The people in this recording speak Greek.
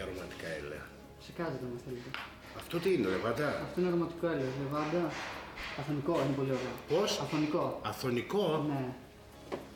αρωματικά έλαια. Ψεκάζεται μας θέλετε. Αυτό τι είναι, λεβάντα? Αυτό είναι αρωματικό έλαιο. Λεβάντα. Αθωνικό είναι πολύ ωραίο. Πώς? Αθωνικό. Αθωνικό. Ναι.